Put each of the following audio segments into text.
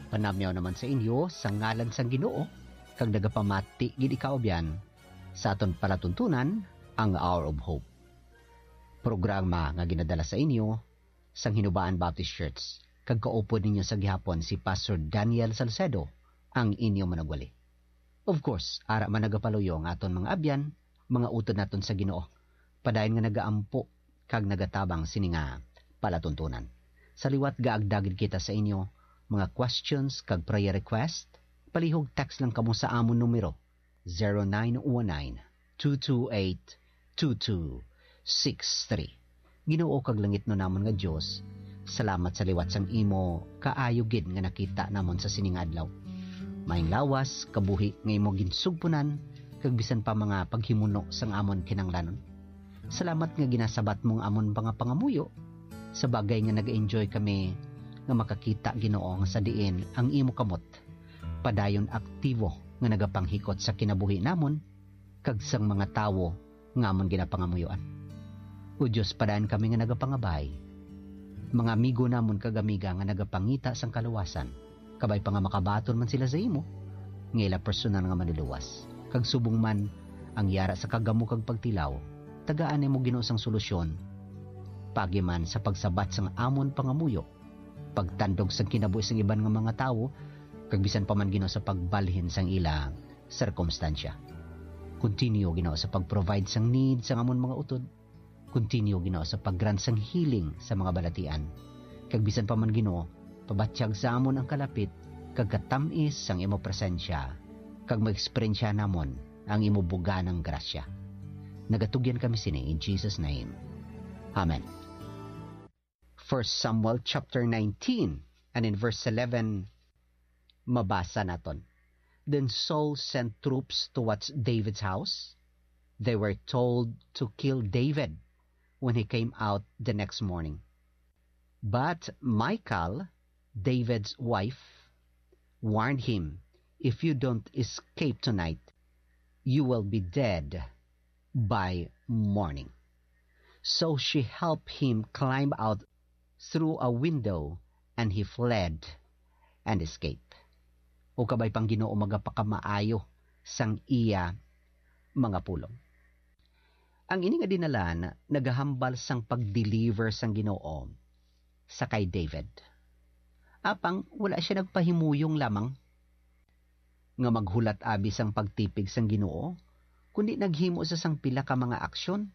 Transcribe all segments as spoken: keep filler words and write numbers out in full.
Panamyaw naman sa inyo sa ngalan sang Ginoo kag nagapamati gid ikaw biyan sa aton palatuntunan ang Hour of Hope. Programa nga ginadala sa inyo sang Hinubaan Baptist Church kag kaupod ninyo sa gihapon si Pastor Daniel Salcedo ang inyo managwali. Of course, ara man nagapaluyong aton mga abyan, mga utod naton sa Ginoo. Padayon nga nagaampo kag nagatabang sininga palatuntunan. Sa liwat gaagdagid kita sa inyo mga questions kag prayer request, palihog text lang kamo sa amon numero zero nine one nine, two two eight, two two six three. Ginoo kag langit no namon nga Dios, salamat sa liwat sang imo kaayo gid nga nakita namon sa sining adlaw. Maing lawas kabuhi nga imo ginsugpunan kag bisan pa mga paghimuno sang amon kinanglanon. Salamat nga ginasabat mong amon mga pangamuyo sa bagay nga nag-enjoy kami nga makakita Ginoo nga sa diin ang imo kamot. Padayon aktibo nga nagapanghikot sa kinabuhi namon kag sang mga tawo nga amon ginapangamuyoan. O Dios, padayon kami nga nagapangabay. Mga amigo namon kag amiga nga nagapangita sang kaluwasan, kabay pa nga makabaton man sila sa imo, nga ila personal nga maniluwas. Kag subong man ang yara sa kagamo kag pagtilaw, tagaan mo Ginoo sang solusyon. Pagi man sa pagsabat sang amon pangamuyo, pagtandog sang kinabuhi sang iban nga mga tawo, kag bisan pa man Ginoo sa pagbalhin sang ilang sirkumstansya. Continue Ginoo sa pag-provide sang need sang amon mga utod. Continue Ginoo sa pag-grant sang healing sa mga balatian. Kag bisan pa man Ginoo, pabatyag sa amon ang kalapit kag katamis sang imo presensya, kag ma-experience namon ang imo buga ng grasya. Nagatugyan kami sini in Jesus name. Amen. First Samuel chapter nineteen and in verse eleven, mabasa naton. Then Saul sent troops towards David's house. They were told to kill David when he came out the next morning. But Michal, David's wife, warned him, "If you don't escape tonight, you will be dead by morning." So she helped him climb out through a window, and he fled and escaped. O kabay pang Ginoo magapakamaayo sang iya mga pulong. Ang ini nga dinalan nagahambal sang pag-deliver sang Ginoo sa kay David. Apang wala siya nagpahimuyong lamang nga maghulat abi sang pagtipig sang Ginoo, kundi naghimo sa sang pila ka mga aksyon.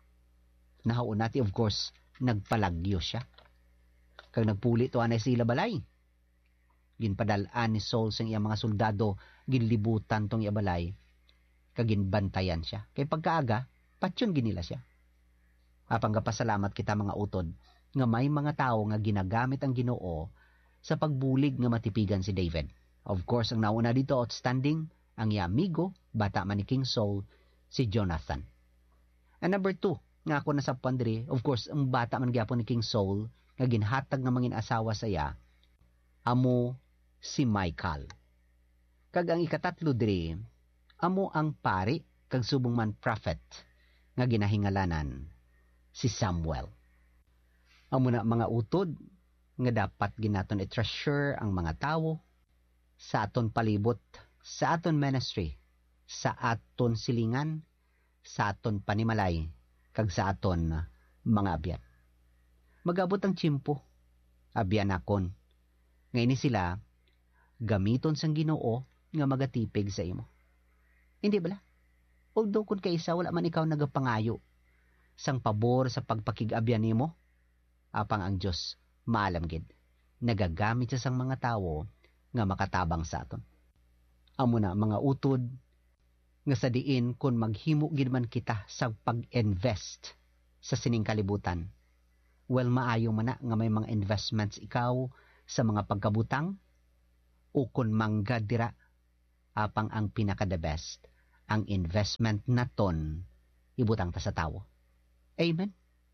Nahaunati of course nagpalagyo siya. Kag nagpuli to anay sila balay. Ginpadalaan ni Saul sang iya mga soldado, ginlibutan tong iya balay, kag ginbantayan siya. Kay pagkaaga, patyon ginila siya. Apang kapasalamat kita mga utod, nga may mga tao nga ginagamit ang Ginoo sa pagbulig nga matipigan si David. Of course, ang nauna dito outstanding, ang iya amigo, bata man ni King Saul, si Jonathan. And number two, nga ako nasa pandri, of course, ang bata man gyapon ni King Saul, nga ginhatag nga mangin asawa sa iya, amo si Michal. Kag ang ikatatlo diri, amo ang pari, kag subong man prophet, nga ginahingalanan si Samuel. Amo na mga utod, nga dapat ginaton i-treasure ang mga tawo, sa aton palibot, sa aton ministry, sa aton silingan, sa aton panimalay, kag sa aton mga abyan. Magabot ang tiyempo, abyan akon, ngayon sila, gamiton sang Ginoo nga magatipig sa imo. Hindi bala? Although kung kaysa wala man ikaw nagapangayo sang pabor sa pagpakigabyan nimo, apang ang Dios maalam gid nagagamit sa sang mga tawo nga makatabang sa aton. Amo na mga utod nga sa diin kun maghimo gid man kita sa pag-invest sa sining kalibutan. Well, maayo man na nga may mga investments ikaw sa mga pagkabutang o kun mangga dira, apang ang pinaka the best ang investment naton ibutang ta sa tawo. Amen.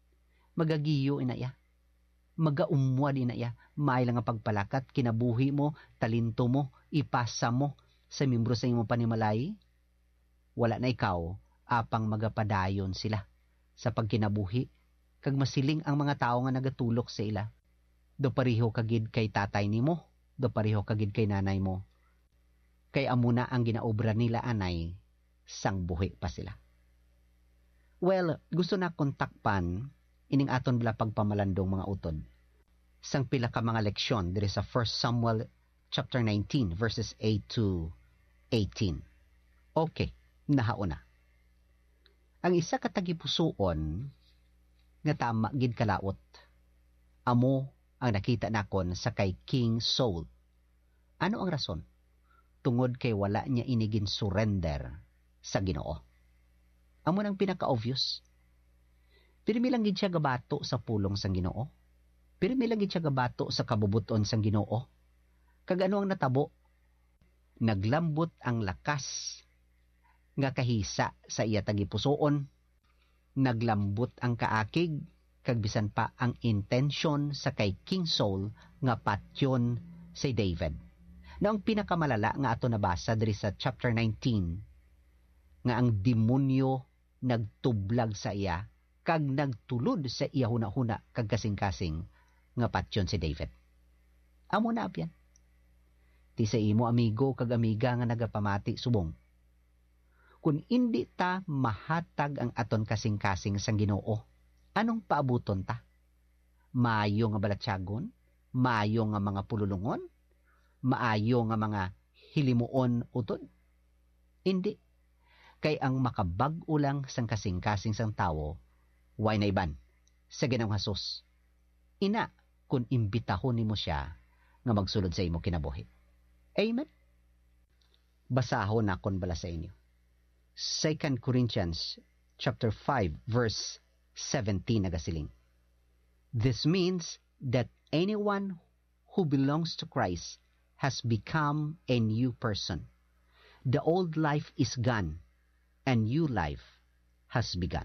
Magagiyo inaya. Magaumwad inaya. Maay lang nga pagpalakat kinabuhi mo, talento mo, ipasa mo sa membro sa imong panimalay. Wala na ikaw, apang magapadayon sila sa pagkinabuhi, kag masiling ang mga tao nga nagatulok sa ila. Do pariho kagid kay tatay nimo, do pareho kagid kay nanay mo. Kay amo na ang ginaobra nila anay sang buhi pa sila. Well, gusto na kontakpan ining aton bala pagpamalandong mga utod. Sang pila ka mga leksyon diri sa First Samuel chapter nineteen verses eight to eighteen. Okay, nahauna. Ang isa ka tagipusoon nga tama gid kalaot. Amo ang nakita nakon sa kay King Saul. Ano ang rason? Tungod kay wala niya inigin surrender sa Ginoo. Amo nang pinaka-obvious. Pirmi lang gid siya gabato sa pulong sang Ginoo. Pirmi lang gid siya gabato sa kabubuton sang Ginoo. Kag ano ang natabo? Naglambot ang lakas nga kahisa sa iya tagipusoon. Naglambot ang kaakig kag bisan pa ang intention sa kay King Saul nga patyon si David. Na ang pinakamalala nga ato nabasa diri sa chapter nineteen nga ang demonyo nagtublag sa iya kag nagtulod sa iya hunahuna kag kasing-kasing nga patyon si David. Amo na apyan. Ti sa imo amigo kag amiga nga nagapamati subong. Kung hindi ta mahatag ang aton kasing-kasing sang Ginoo, anong paabuton ta? Maayo nga balatyagon? Maayo nga mga pululungon? Maayo nga mga hilimuon utod? Hindi. Kay ang makabag-o lang sang kasing-kasing sang tawo, way na iban sa Ginoong Hesus. Ina, kung imbitahon nimo siya nga magsulod sa imo kinabuhi. Amen? Basahon na kon bala sa inyo. Second Corinthians chapter five verse seventeen nagasiling. This means that anyone who belongs to Christ has become a new person. The old life is gone and new life has begun.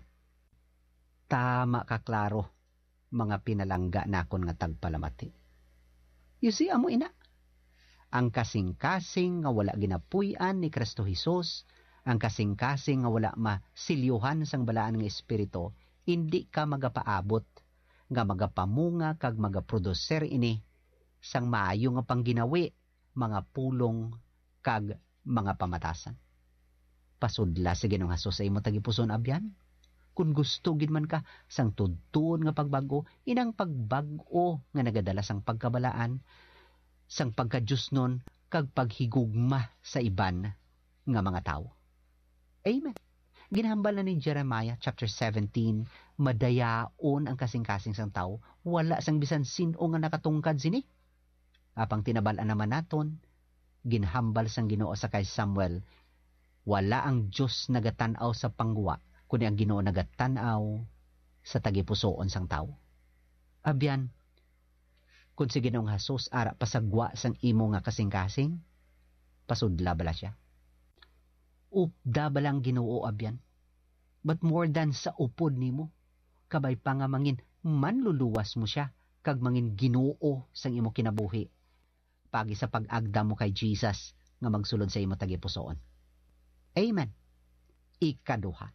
Tama ka klaro, mga pinalangga nakon nga tagpalamati. You see, amo ina, ang kasing-kasing nga wala ginapuy-an ni Kristo Jesus, ang kasing-kasing nga wala masilyuhan sang balaan nga espiritu, hindi ka magapaabot nga magapamunga kag magaproducer ini sang maayo nga pangginawi, mga pulong kag mga pamatasan. Pasudla sa Ginoong Hesus sa imo tagipuson abyan. Kung gusto gid man ka sang tudtuon nga pagbago, inang pagbago nga nagadala sang pagkabalaan, sang pagkadyusnon kag paghigugma sa iban nga mga tao. Amen. Ginahambal na ni Jeremiah chapter seventeen, madayaon ang kasing-kasing sang tao, wala sang bisan sino nga nakatungkad sini. Apang tinabalan naman naton, ginhambal sang Ginoo sa kay Samuel, wala ang Diyos nagatanaw sa pangwa, kundi ang Ginoo nagatanaw sa tagipusoon sang tao. Abyan, kung si Ginoong Hesus ara pasagwa sang imo nga kasing-kasing, pasudla bala siya. Upda balang Ginoo abyan. But more than sa upod nimo, kabay pa nga mangin manluluwas mo siya, kag mangin Ginoo sang imo kinabuhi, pagi sa pag-agda mo kay Jesus nga magsulod sa imo tagipusoon. Amen. Ikaduha.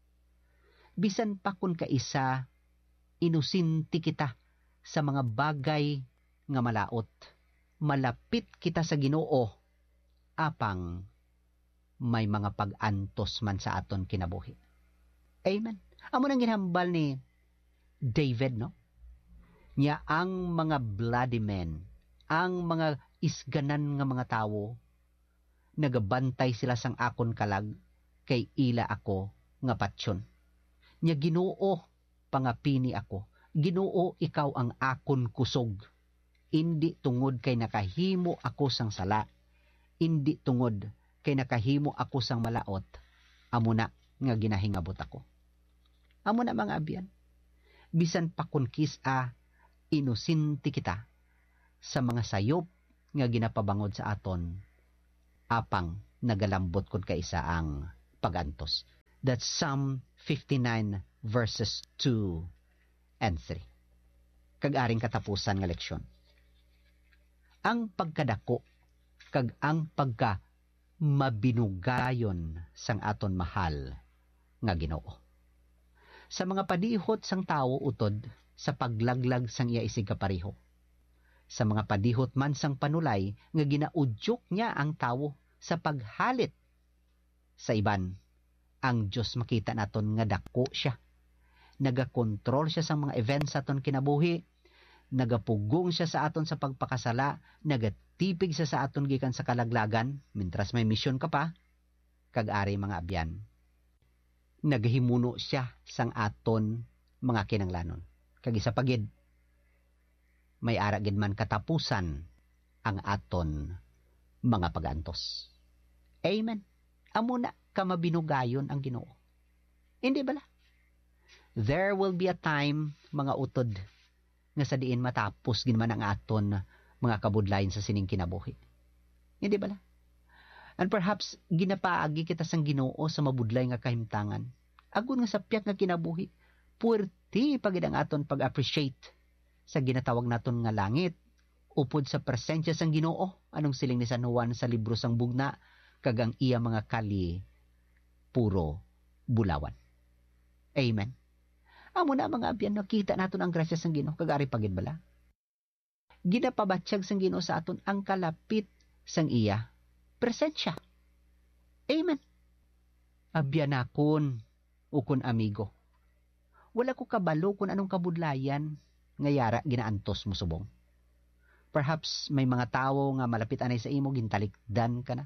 Bisan pa kun kaisa, inusinti kita sa mga bagay nga malaot. Malapit kita sa Ginoo, apang may mga pag-antos man sa aton kinabuhi. Amen. Amo nang ginhambal ni David, no? Nya ang mga bloody men, ang mga isganan nga mga tawo, nagabantay sila sang akon kalag, kay ila ako nga patyon. Nya Ginoo, pangapini ako. Ginoo, ikaw ang akon kusog. Indi tungod kay nakahimo ako sang sala. Indi tungod kay nakahimo ako sang malaot. Amo na nga ginahingabot ako. Amo na mga abyan. Bisan pa kun kisa, inusinti kita sa mga sayop nga ginapabangod sa aton, apang nagalambot kun kaisa ang pagantos. That's Psalm fifty-nine verses two and three. Kag-aring katapusan nga leksyon. Ang pagkadako kag ang pagka mabinugayon sang aton mahal nga Ginoo. Sa mga padihot sang tawo utod sa paglaglag sang iya isig kapareho. sa mga padihot man sang panulay nga ginaudyok niya ang tawo sa paghalit sa iban. Ang Diyos makita naton nga dako siya. Nagakontrol siya sa mga events sa aton kinabuhi. Nagapugong siya sa aton sa pagpakasala. Nagatipig siya sa aton gikan sa kalaglagan. Mintras may misyon ka pa, kag-ari mga abyan. Nagahimuno siya sang aton mga kinanglanon. Kag isa pagid, may aragid man katapusan ang aton mga pag-antos. Amen. Amo na kamabinugayon ang Ginoo. Hindi bala? There will be a time, mga utod, nga sa diin matapos ginman ang aton mga kabudlayan sa sining kinabuhi. Hindi bala? And perhaps ginapaagi kita sang Ginoo sa mabudlay nga kahimtangan. Agun nga sa piyak nga kinabuhi, puwerti pagid ang aton pag-appreciate sa ginatawag naton nga langit, upod sa presensya sang Ginoo, anong siling ni San Juan sa libro sang bugna, kagang iya mga kali, puro bulawan. Amen. Amo na mga abyan, nakita naton ang grasya sang Ginoo, kagari pagid bala. Ginapabatsyag sang Ginoo sa aton ang kalapit sang iya presensya. Amen. Abyan akon, ukon amigo. Wala ko kabalo kung anong kabudlayan ngayara ginaantos mo subong. Perhaps may mga tawo nga malapit anay sa imo gintalikdan ka na.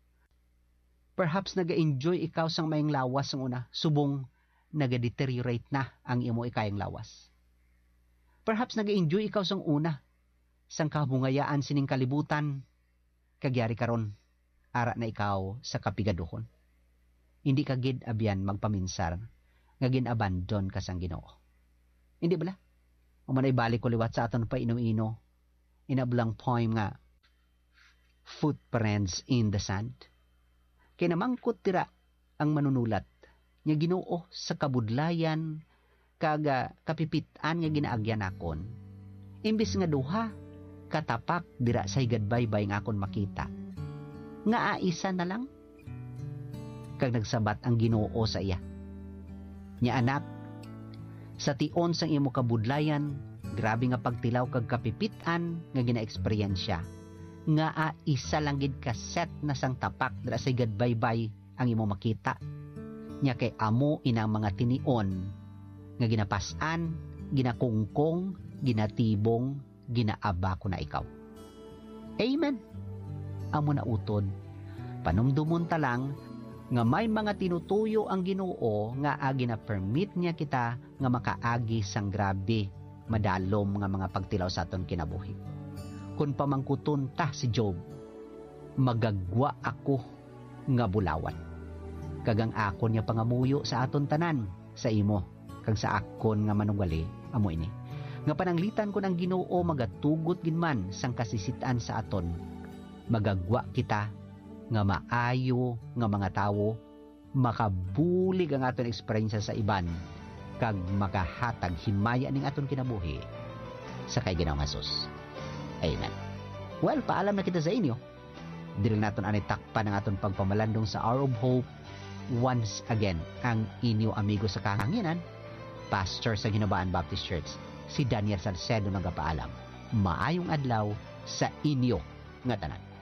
Perhaps naga-enjoy ikaw sang mayang lawas ang una, subong naga-deteriorate na ang imo ikayang lawas. Perhaps naga-enjoy ikaw sang una, sang kabungayaan sining kalibutan, kagyari karon, ara na ikaw sa kapigaduhon. Hindi ka gid abyan magpaminsar, nga gin-abandon ka sang Ginoo. Hindi bala? Umanay balik ko liwat sa aton pa ino-ino, inablang poem nga, Footprints in the Sand. Kaya namangkot tira ang manunulat, nga Ginoo sa kabudlayan, kaga kapipitan nga ginaagyan akon. Imbis nga duha, katapak dira sa higadbaybay nga akon makita. Nga aisa na lang, kag nagsabat ang Ginoo sa iya. Nya anak, sa tion sang imo kabudlayan, grabe nga pagtilaw kag kapipitan nga gina-eksperyensya. Nga a isa lang gid ka set na sang tapak dira sa gadbaybay ang imo makita. Nya kay amo inang mga tinion nga ginapasan, ginakungkong, ginatibong, ginaaba ko na ikaw. Amen. Amo na utod, panumdumon ta lang nga may mga tinutuyo ang Ginoo nga agi na permit niya kita nga makaagi sang grabe madalom nga mga pagtilaw sa aton kinabuhi. Kung pamangkuton ta si Job, magagwa ako nga bulawan. Kagang akon niya pangamuyo sa aton tanan sa imo, kag sa akon nga manunggali amo ini. Nga pananglitan ko ng Ginoo magatugot ginman sang kasisitaan sa aton. Magagwa kita nga maayo nga mga tawo, makabulig ang aton eksperyensya sa iban, kag makahatag himaya ning aton kinabuhi sa kay Ginoong Hesus. Amen. Well, paalam na kita sa inyo. Dili naton ani takpan ang aton pagpamalandong sa Hour of Hope. Once again, ang inyo amigo sa kahanginan, Pastor sa Ginobaan Baptist Church, si Daniel Salcedo nagapaalam. Maayong adlaw sa inyo nga tanan.